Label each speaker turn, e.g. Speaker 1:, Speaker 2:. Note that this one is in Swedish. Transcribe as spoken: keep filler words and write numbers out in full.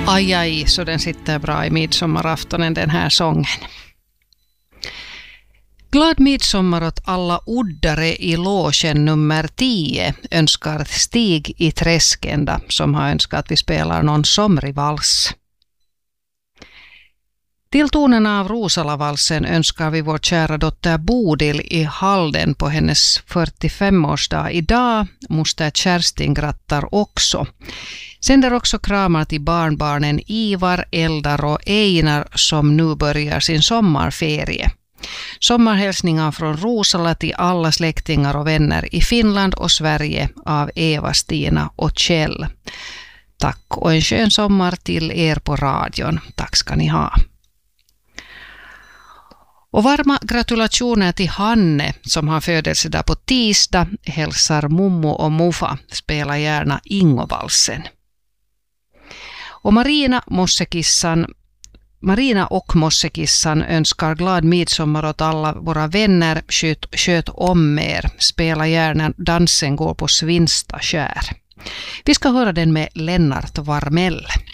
Speaker 1: Aj, aj, så den sitter bra i midsommaraftonen, den här sången. Glad midsommar åt alla uddare i logen nummer tio, önskar Stig i Träskända, som har önskat att vi spelar någon somrig vals. Till tonerna av Rosalavalsen önskar vi vår kära dotter Bodil i Halden på hennes fyrtiofemårsdag idag. Moster Kerstin grattar också. Sänder också kramar till barnbarnen Ivar, Eldar och Einar som nu börjar sin sommarferie. Sommarhälsningar från Rosala till alla släktingar och vänner i Finland och Sverige av Eva, Stina och Kjell. Tack och en skön sommar till er på radion. Tack ska ni ha. Och varma gratulationer till Hanne som har födelsedag på tisdag. Hälsar Mummo och Muffa. Spela gärna Ingovalsen. Och Marina, Mossekissan, Marina och Mossekissan önskar glad midsommar åt alla våra vänner. Sköt, sköt om er. Spela gärna Dansen går på Svinsta skär. Vi ska höra den med Lennart Varmell.